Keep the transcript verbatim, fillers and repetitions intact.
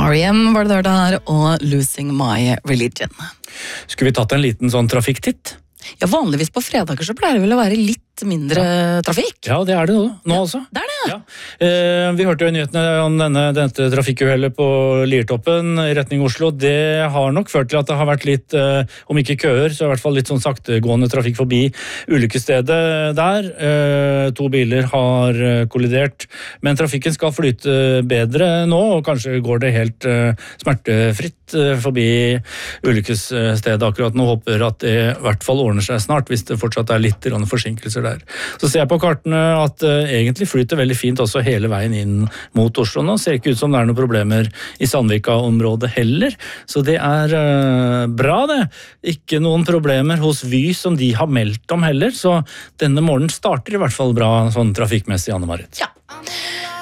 R E M var det der og Losing My Religion. Skulle vi tatt en liten sånn trafikktitt? Ja, vanligvis på fredager så pleier det vel å være litt mindre ja. trafikk. Ja, det er det nå, nå også. Det er det. Ja. Eh, vi hørte jo i nyhetene om denne, denne trafikkuhellet på Liertoppen i retning Oslo. Det har nok ført til at det har vært litt, eh, om ikke køer, så i hvert fall litt sånn saktegående trafikk forbi ulykkesstedet der. Eh, to biler har kollidert, men trafikken skal flyte bedre nå, og kanskje går det helt eh, smertefritt eh, forbi ulykkesstedet akkurat nå. Håper at det i hvert fall ordner seg snart, hvis det fortsatt er litt grann forsinkelser der. Så ser jeg på kartene at uh, egentlig flyter veldig fint også hele veien inn mot Oslo nå. Ser ikke ut som det er noen problemer i Sandvika-området heller. Så det er uh, bra det. Ikke noen problemer hos Vy som de har meldt om heller. Så denne morgenen starter i hvert fall bra sånn trafikkmessig, Anne Marit. Ja.